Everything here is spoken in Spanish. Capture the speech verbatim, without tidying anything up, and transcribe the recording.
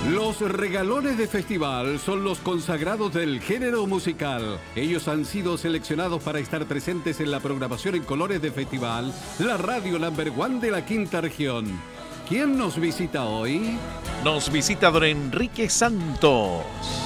Los regalones de festival son los consagrados del género musical. Ellos han sido seleccionados para estar presentes en la programación en colores de festival, la radio number one de la quinta región. ¿Quién nos visita hoy? Nos visita don Enrique Santos.